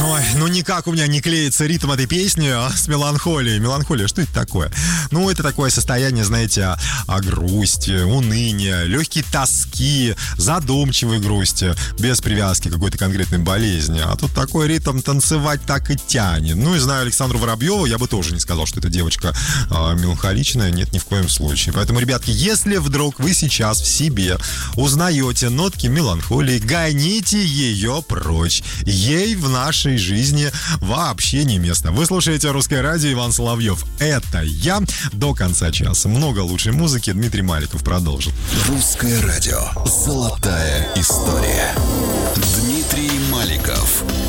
Ой, ну никак у меня не клеится ритм этой песни с меланхолией. Меланхолия, что это такое? Ну, это такое состояние, знаете, грусти, уныния, легкой тоски, задумчивой грусти, без привязки к какой-то конкретной болезни. А тут такой ритм, танцевать так и тянет. Ну, и знаю Александру Воробьеву, я бы тоже не сказал, что эта девочка меланхоличная. Нет, ни в коем случае. Поэтому, ребятки, если вдруг вы сейчас в себе узнаете нотки меланхолии, гоните ее прочь. Ей в нашей жизни вообще не место. Вы слушаете «Русское радио», Иван Соловьев. Это я. До конца часа. Много лучшей музыки. Дмитрий Маликов продолжит. «Русское радио». Золотая история. Дмитрий Маликов.